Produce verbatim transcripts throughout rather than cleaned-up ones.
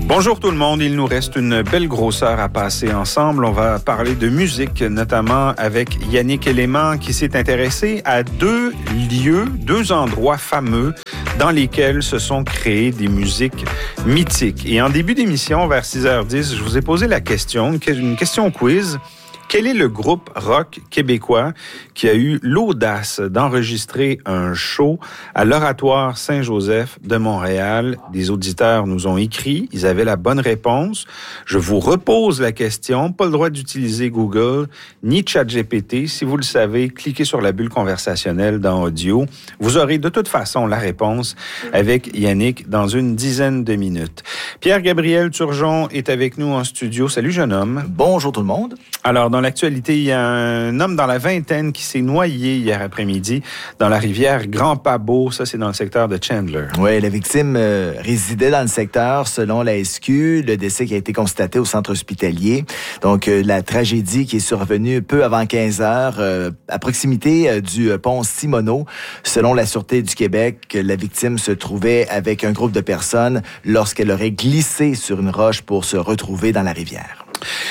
Bonjour tout le monde, il nous reste une belle grosse heure à passer ensemble. On va parler de musique, notamment avec Yannick Elément qui s'est intéressé à deux lieux, deux endroits fameux dans lesquels se sont créées des musiques mythiques. Et en début d'émission, vers six heures dix, je vous ai posé la question, une question quiz. Quel est le groupe rock québécois qui a eu l'audace d'enregistrer un show à l'Oratoire Saint-Joseph de Montréal? Des auditeurs nous ont écrit, ils avaient la bonne réponse. Je vous repose la question, pas le droit d'utiliser Google ni ChatGPT. Si vous le savez, cliquez sur la bulle conversationnelle dans Audio. Vous aurez de toute façon la réponse avec Yannick dans une dizaine de minutes. Pierre-Gabriel Turgeon est avec nous en studio. Salut jeune homme. Bonjour tout le monde. Alors, dans l'actualité, il y a un homme dans la vingtaine qui s'est noyé hier après-midi dans la rivière Grand-Pabot. Ça, c'est dans le secteur de Chandler. Oui, la victime euh, résidait dans le secteur selon la S Q. Le décès qui a été constaté au centre hospitalier. Donc, euh, la tragédie qui est survenue peu avant quinze heures euh, à proximité euh, du pont Simoneau. Selon la Sûreté du Québec, la victime se trouvait avec un groupe de personnes lorsqu'elle aurait glissé sur une roche pour se retrouver dans la rivière.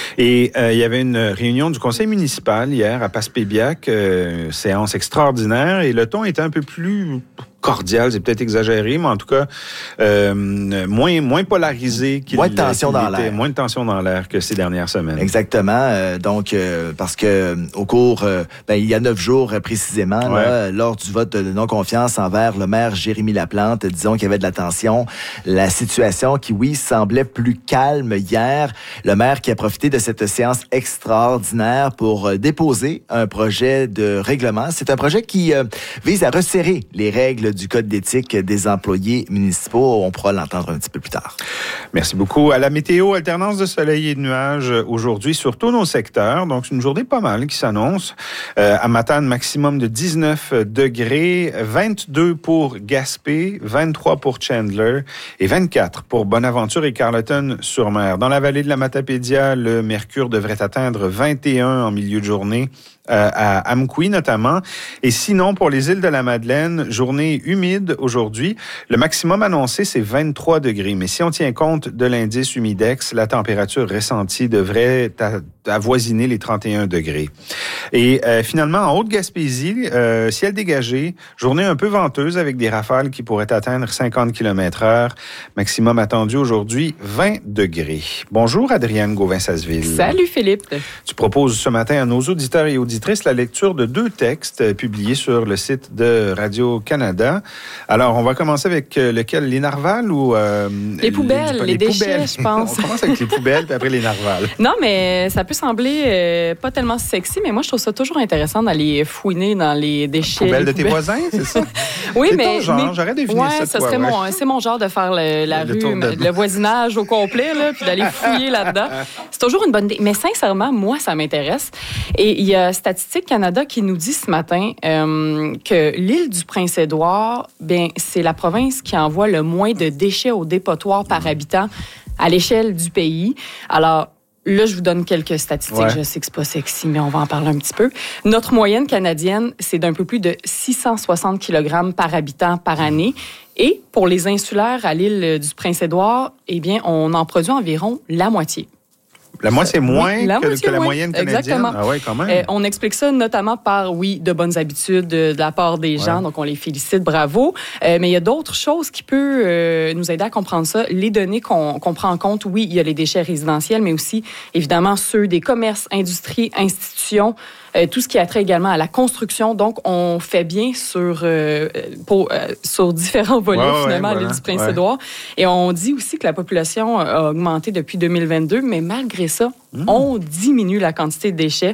Et euh, il y avait une réunion du conseil municipal hier à Passepébiac, euh, séance extraordinaire, et le ton était un peu plus cordial, c'est peut-être exagéré, mais en tout cas, euh, moins, moins polarisé qu'il Moins de tension dans l'air. Moins de tension dans l'air que ces dernières semaines. Exactement. Euh, donc, euh, parce que euh, au cours, euh, ben, il y a neuf jours euh, précisément, ouais. là, lors du vote de non-confiance envers le maire Jérémy Laplante, disons qu'il y avait de la tension. La situation qui, oui, semblait plus calme hier. Le maire qui a profité de cette séance extraordinaire pour euh, déposer un projet de règlement. C'est un projet qui euh, vise à resserrer les règles du Code d'éthique des employés municipaux. On pourra l'entendre un petit peu plus tard. Merci beaucoup. À la météo, alternance de soleil et de nuages aujourd'hui sur tous nos secteurs. Donc, c'est une journée pas mal qui s'annonce. Euh, à Matane, maximum de dix-neuf degrés, vingt-deux pour Gaspé, vingt-trois pour Chandler et vingt-quatre pour Bonaventure et Carleton-sur-Mer. Dans la vallée de la Matapédia, le mercure devrait atteindre vingt et un en milieu de journée. Euh, à Amqui notamment. Et sinon, pour les îles de la Madeleine, journée humide aujourd'hui. Le maximum annoncé, c'est vingt-trois degrés. Mais si on tient compte de l'indice humidex, la température ressentie devrait avoisiner les trente et un degrés. Et euh, finalement, en Haute-Gaspésie, euh, ciel dégagé, journée un peu venteuse avec des rafales qui pourraient atteindre cinquante kilomètres heure. Maximum attendu aujourd'hui, vingt degrés. Bonjour, Adrienne Gauvin-Sasseville. Salut, Philippe. Tu proposes ce matin à nos auditeurs et auditrices la lecture de deux textes publiés sur le site de Radio-Canada. Alors, on va commencer avec lequel? Les narvals ou... Euh, les poubelles, les, les, les déchets, poubelles. je pense. On commence avec les poubelles, puis après les narvals. Non, mais ça peut sembler euh, pas tellement sexy, mais moi, je trouve ça toujours intéressant d'aller fouiner dans les déchets. Poubelles de poubelles. tes voisins, c'est ça? Oui, c'est mais... ton genre, mais, j'aurais deviné ouais, ça, ça toi, serait ouais. mon, c'est mon genre de faire le, la le rue, de... le voisinage au complet, là, puis d'aller fouiller là-dedans. C'est toujours une bonne idée. Mais sincèrement, moi, ça m'intéresse. Et il y a Statistique Canada qui nous dit ce matin euh, que l'île du Prince-Édouard, bien, c'est la province qui envoie le moins de déchets au dépotoir par habitant à l'échelle du pays. Alors, là, je vous donne quelques statistiques. Ouais. Je sais que c'est pas sexy, mais on va en parler un petit peu. Notre moyenne canadienne, c'est d'un peu plus de six cent soixante kilogrammes par habitant par année. Et pour les insulaires à l'île du Prince-Édouard, eh bien, on en produit environ la moitié. La moitié moins oui, la que, moitié que la moins. moyenne canadienne? Exactement. Ah oui, quand même. Euh, on explique ça notamment par, oui, de bonnes habitudes de, de la part des gens. Ouais. Donc, on les félicite, bravo. Euh, mais il y a d'autres choses qui peuvent euh, nous aider à comprendre ça. Les données qu'on, qu'on prend en compte, oui, il y a les déchets résidentiels, mais aussi, évidemment, ceux des commerces, industries, institutions, euh, tout ce qui a trait également à la construction. Donc, on fait bien sur, euh, pour, euh, sur différents volets, ouais, finalement, ouais, à l'île voilà. du Prince-Édouard. Ouais. Et on dit aussi que la population a augmenté depuis deux mille vingt-deux, mais malgré ça, mmh. on diminue la quantité de déchets.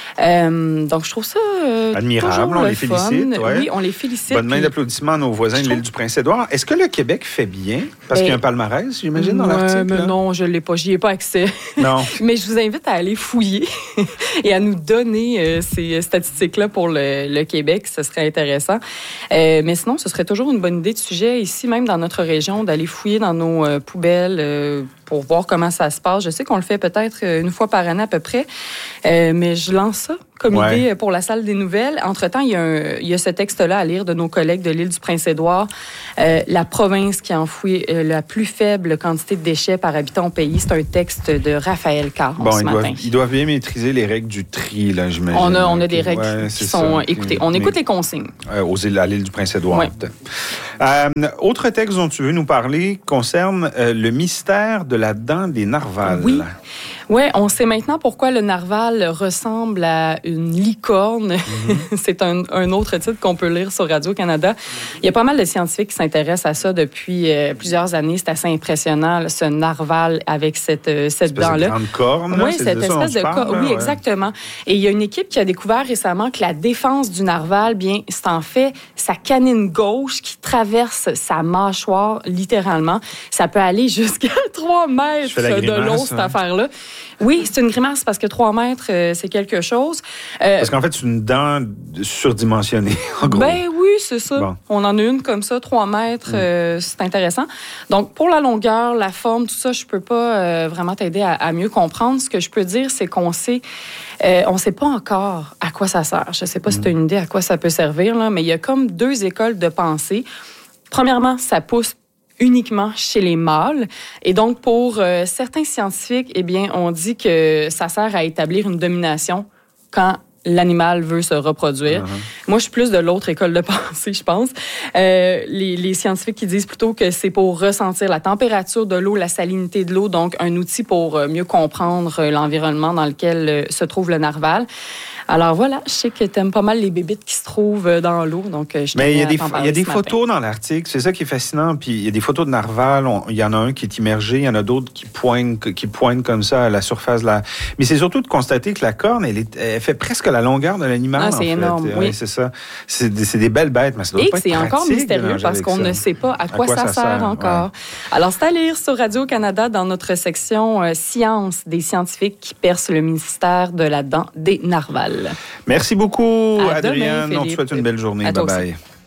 Euh, donc, je trouve ça euh, admirable, on les fun. félicite. Ouais. Oui, on les félicite. Bonne main puis... d'applaudissements à nos voisins de l'île du Prince-Édouard. Est-ce que le Québec fait bien? Parce Et... qu'il y a un palmarès, j'imagine, dans ouais, l'article. Mais non, je ne l'ai pas. J'y ai pas accès. Non. Mais je vous invite à aller fouiller et à nous donner euh, ces statistiques-là pour le, le Québec. Ce serait intéressant. Euh, mais sinon, ce serait toujours une bonne idée de sujet ici, même dans notre région, d'aller fouiller dans nos euh, poubelles euh, pour voir comment ça se passe. Je sais qu'on le fait peut-être une fois par année à peu près, euh, mais je lance ça comme Ouais. idée pour la salle des nouvelles. Entre-temps, il y a, un, il y a ce texte-là à lire de nos collègues de l'île du Prince-Édouard. Euh, la province qui enfouit euh, la plus faible quantité de déchets par habitant au pays. C'est un texte de Raphaël Caron Bon, ce ils matin. doivent, ils doivent bien maîtriser les règles du tri, là, j'imagine. On a, on a des règles Ouais, qui c'est sont ça. écoutées. Qui- On écoute mais- les consignes. Euh, aux îles, à l'île du Prince-Édouard. Ouais. Euh, autre texte dont tu veux nous parler concerne euh, le mystère de la dent des narvals. Oui. Oui, on sait maintenant pourquoi le narval ressemble à une licorne. Mm-hmm. C'est un, un autre titre qu'on peut lire sur Radio-Canada. Il y a pas mal de scientifiques qui s'intéressent à ça depuis euh, plusieurs années. C'est assez impressionnant, là, ce narval avec cette, euh, cette Espèce de dent-là. grande corne, là, Oui, c'est cette de ça dont espèce tu de parles, co- là, Oui, ouais. exactement. Et il y a une équipe qui a découvert récemment que la défense du narval, bien, c'est en fait sa canine gauche qui traverse sa mâchoire littéralement. Ça peut aller jusqu'à trois mètres Je fais la de grimace, long, cette hein. affaire-là. Oui, c'est une grimace parce que trois mètres, euh, c'est quelque chose. Euh, Parce qu'en fait, c'est une dent surdimensionnée, en gros. Ben oui, c'est ça. Bon. On en a une comme ça, trois mètres, euh, c'est intéressant. Donc, pour la longueur, la forme, tout ça, je peux pas euh, vraiment t'aider à, à mieux comprendre. Ce que je peux dire, c'est qu'on sait, euh, on sait pas encore à quoi ça sert. Je sais pas si tu as une idée à quoi ça peut servir, là, mais il y a comme deux écoles de pensée. Premièrement, ça pousse uniquement chez les mâles. Et donc, pour euh, certains scientifiques, eh bien, on dit que ça sert à établir une domination quand l'animal veut se reproduire. Uh-huh. Moi, je suis plus de l'autre école de pensée, je pense. Euh, les, les scientifiques qui disent plutôt que c'est pour ressentir la température de l'eau, la salinité de l'eau, donc un outil pour mieux comprendre l'environnement dans lequel se trouve le narval. Alors voilà, je sais que tu aimes pas mal les bébites qui se trouvent dans l'eau, donc je Mais il y a des, il il y a des photos dans l'article, c'est ça qui est fascinant. Puis il y a des photos de narval, on, il y en a un qui est immergé, il y en a d'autres qui pointent, qui pointent comme ça à la surface de la... Mais c'est surtout de constater que la corne, elle, est, elle fait presque la longueur de l'animal. Ah, c'est en énorme, fait. oui. Ouais, c'est ça. C'est des, c'est des belles bêtes, mais ça doit Et pas c'est être encore pratique de mystérieux nager parce avec qu'on ça. ne sait pas à quoi, à quoi ça, ça sert, sert encore. ouais. Alors, c'est à lire sur Radio-Canada dans notre section euh, Sciences des scientifiques qui percent le mystère de la dent des narvals. Merci beaucoup, À Adrienne. demain, On te souhaite une belle journée. À toi Bye bye. aussi.